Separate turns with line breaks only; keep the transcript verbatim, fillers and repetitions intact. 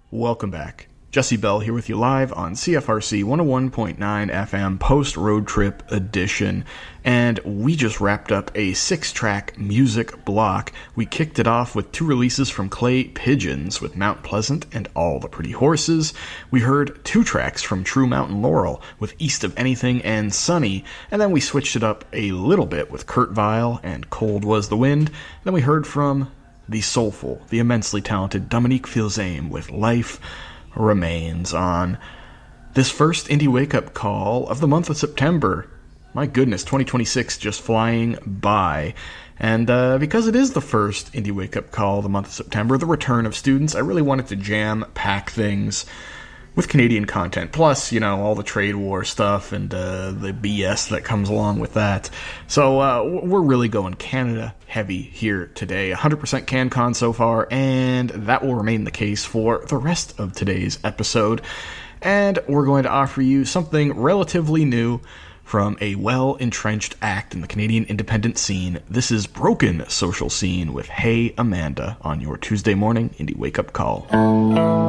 Welcome back. Jesse Bell here with you live on C F R C one oh one point nine F M post-road trip edition, and we just wrapped up a six-track music block. We kicked it off with two releases from Clay Pigeons with Mount Pleasant and All the Pretty Horses. We heard two tracks from True Mountain Laurel with East of Anything and Sunny, and then we switched it up a little bit with Kurt Vile and Cold Was the Wind. Then we heard from the soulful, the immensely talented Dominique Filzame with Life Remains on this first Indie Wake-Up Call of the month of September. My goodness, twenty twenty-six just flying by. And uh, because it is the first Indie Wake-Up Call of the month of September, the return of students, I really wanted to jam-pack things with Canadian content, plus, you know, all the trade war stuff and uh, the B S that comes along with that. So uh, we're really going Canada heavy here today. one hundred percent CanCon so far, and that will remain the case for the rest of today's episode. And we're going to offer you something relatively new from a well-entrenched act in the Canadian independent scene. This is Broken Social Scene with Hey Amanda on your Tuesday morning Indie Wake-Up Call.